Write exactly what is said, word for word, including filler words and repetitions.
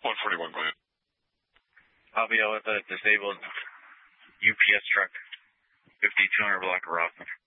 one forty-one, go ahead. I'll be out with a disabled U P S truck, fifty-two hundred block of Rossman.